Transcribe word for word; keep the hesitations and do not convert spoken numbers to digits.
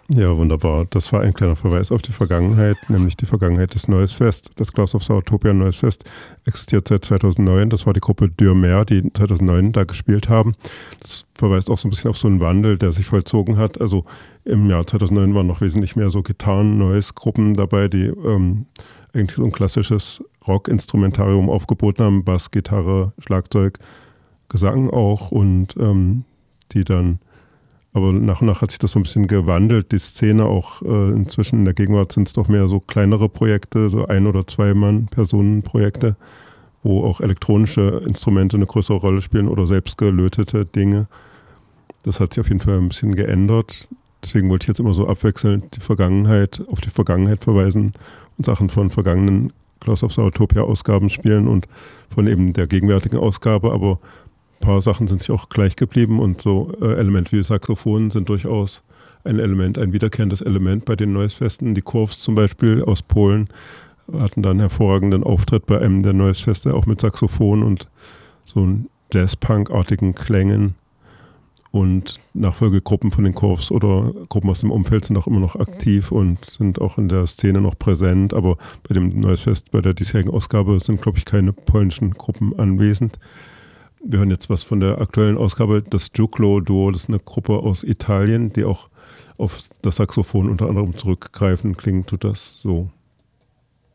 Ja, wunderbar. Das war ein kleiner Verweis auf die Vergangenheit, nämlich die Vergangenheit des Neues Fest. Das Claws of Sourtopia Neues Fest existiert seit zweitausendneun. Das war die Gruppe Dürmer, die zweitausendneun da gespielt haben. Das verweist auch so ein bisschen auf so einen Wandel, der sich vollzogen hat. Also im Jahr zweitausendneun waren noch wesentlich mehr so Gitarren-Noise-Gruppen dabei, die ähm, eigentlich so ein klassisches Rock-Instrumentarium aufgeboten haben. Bass, Gitarre, Schlagzeug, Gesang auch und ähm, die dann aber nach und nach hat sich das so ein bisschen gewandelt, die Szene auch äh, inzwischen in der Gegenwart sind es doch mehr so kleinere Projekte, so ein- oder zwei Mann-Personen-Projekte, wo auch elektronische Instrumente eine größere Rolle spielen oder selbst gelötete Dinge. Das hat sich auf jeden Fall ein bisschen geändert. Deswegen wollte ich jetzt immer so abwechselnd die Vergangenheit, auf die Vergangenheit verweisen und Sachen von vergangenen Claws of Sourtopia-Ausgaben spielen und von eben der gegenwärtigen Ausgabe, aber ein paar Sachen sind sich auch gleich geblieben und so äh, Elemente wie Saxophon sind durchaus ein Element, ein wiederkehrendes Element bei den Noise-Festen. Die Kurvs zum Beispiel aus Polen hatten dann einen hervorragenden Auftritt bei einem der Noise-Feste, auch mit Saxophon und so einen Jazz-Punk-artigen Klängen. Und Nachfolgegruppen von den Kurvs oder Gruppen aus dem Umfeld sind auch immer noch aktiv und sind auch in der Szene noch präsent. Aber bei dem Noise-Fest, bei der diesjährigen Ausgabe, sind, glaube ich, keine polnischen Gruppen anwesend. Wir hören jetzt was von der aktuellen Ausgabe, das Giuclo-Duo, das ist eine Gruppe aus Italien, die auch auf das Saxophon unter anderem zurückgreifen. Klingt tut das so.